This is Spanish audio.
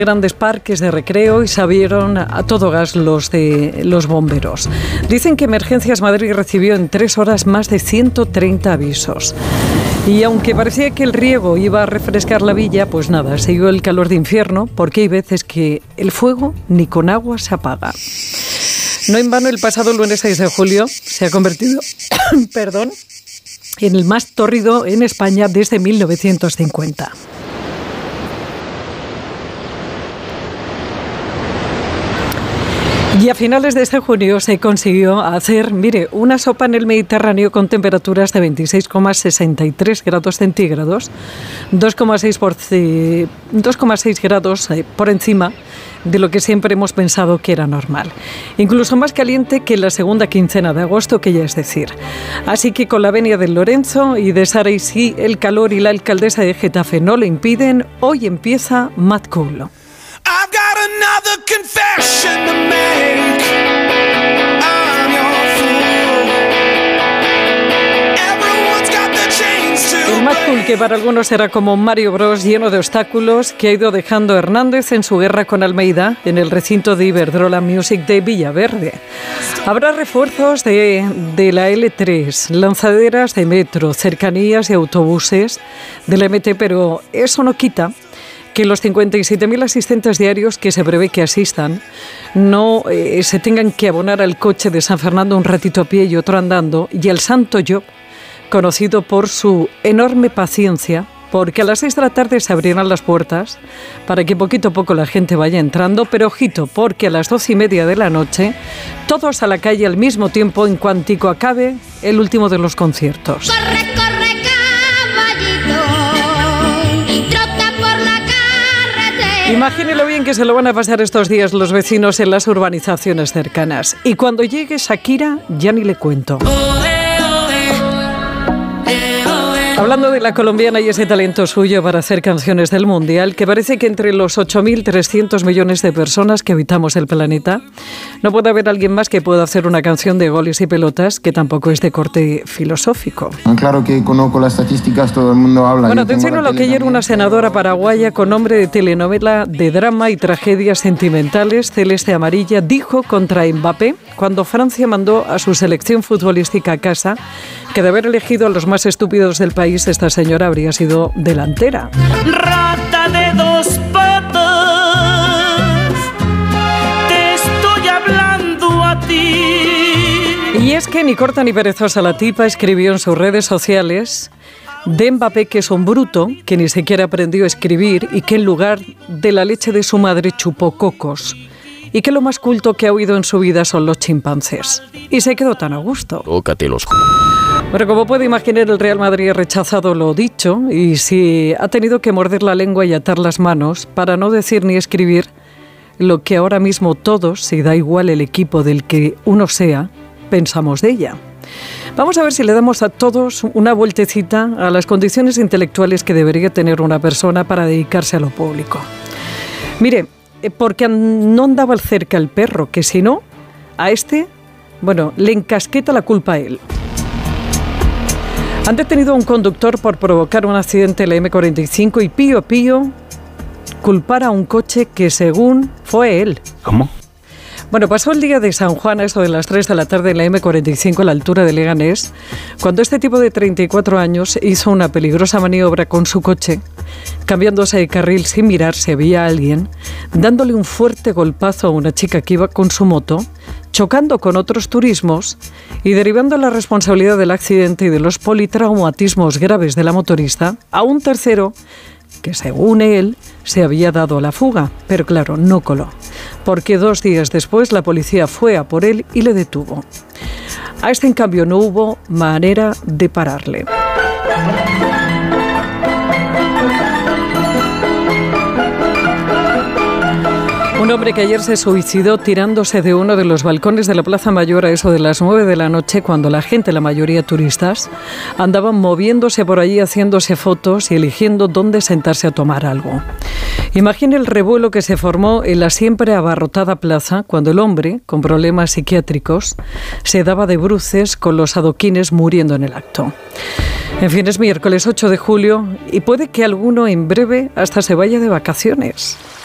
Grandes parques de recreo y se abrieron a todo gas los bomberos. Dicen que Emergencias Madrid recibió en 3 horas más de 130 avisos. Y aunque parecía que el riego iba a refrescar la villa, pues nada, siguió el calor de infierno, porque hay veces que el fuego ni con agua se apaga. No en vano, el pasado lunes 6 de julio se ha convertido en el más tórrido en España desde 1950. Y a finales de este junio se consiguió hacer, una sopa en el Mediterráneo con temperaturas de 26,63 grados centígrados, 2,6 grados por encima de lo que siempre hemos pensado que era normal. Incluso más caliente que la segunda quincena de agosto, que ya es decir. Así que con la venia del Lorenzo y de Sara y sí, el calor y la alcaldesa de Getafe no lo impiden, hoy empieza Mad Cool. I've got another confession to make. I'm your fool. Everyone's got the chains to El Mad Cool, que para algunos será como Mario Bros lleno de obstáculos, que ha ido dejando Hernández en su guerra con Almeida en el recinto de Iberdrola Music de Villaverde. Habrá refuerzos de la L3, lanzaderas de metro, cercanías y autobuses de la MT, pero eso no quita que los 57.000 asistentes diarios que se prevé que asistan no se tengan que abonar al coche de San Fernando un ratito a pie y otro andando, y al Santo Job, conocido por su enorme paciencia, porque a las 6 de la tarde se abrirán las puertas para que poquito a poco la gente vaya entrando, pero ojito, porque a las 12:30 de la noche, todos a la calle al mismo tiempo en cuantico acabe el último de los conciertos. Corre, corre, caballito, trota por la carretera. Imagínelo bien que se lo van a pasar estos días los vecinos en las urbanizaciones cercanas. Y cuando llegue Shakira, ya ni le cuento. Hablando de la colombiana y ese talento suyo para hacer canciones del Mundial, que parece que entre los 8.300 millones de personas que habitamos el planeta, no puede haber alguien más que pueda hacer una canción de goles y pelotas que tampoco es de corte filosófico. Claro que conozco las estadísticas, todo el mundo habla. Bueno, atención a lo que ayer una senadora paraguaya con nombre de telenovela de drama y tragedias sentimentales, Celeste Amarilla, dijo contra Mbappé cuando Francia mandó a su selección futbolística a casa que de haber elegido a los más estúpidos del país, esta señora habría sido delantera. Rata de 2 patas, te estoy hablando a ti. Y es que ni corta ni perezosa la tipa escribió en sus redes sociales de Mbappé que es un bruto, que ni siquiera aprendió a escribir y que en lugar de la leche de su madre chupó cocos. Y que lo más culto que ha oído en su vida son los chimpancés. Y se quedó tan a gusto. Tócatelos. Bueno, como puede imaginar, el Real Madrid ha rechazado lo dicho y si ha tenido que morder la lengua y atar las manos para no decir ni escribir lo que ahora mismo todos, si da igual el equipo del que uno sea, pensamos de ella. Vamos a ver si le damos a todos una vueltecita a las condiciones intelectuales que debería tener una persona para dedicarse a lo público. Mire, porque no andaba cerca el perro, que si no, a le encasqueta la culpa a él. Han detenido a un conductor por provocar un accidente en la M45 y pío culpar a un coche que según fue él. ¿Cómo? Bueno, pasó el día de San Juan, a eso de las 3 de la tarde en la M45 a la altura de Leganés, cuando este tipo de 34 años hizo una peligrosa maniobra con su coche, cambiándose de carril sin mirar si había alguien, dándole un fuerte golpazo a una chica que iba con su moto, chocando con otros turismos y derivando la responsabilidad del accidente y de los politraumatismos graves de la motorista a un tercero que, según él, se había dado a la fuga, pero claro, no coló, porque 2 días después la policía fue a por él y le detuvo. A en cambio, no hubo manera de pararle. Un hombre que ayer se suicidó tirándose de uno de los balcones de la Plaza Mayor a eso de las 9 de la noche, cuando la gente, la mayoría turistas, andaban moviéndose por allí, haciéndose fotos y eligiendo dónde sentarse a tomar algo. Imagine el revuelo que se formó en la siempre abarrotada plaza cuando el hombre, con problemas psiquiátricos, se daba de bruces con los adoquines muriendo en el acto. En fin, es miércoles 8 de julio y puede que alguno en breve hasta se vaya de vacaciones.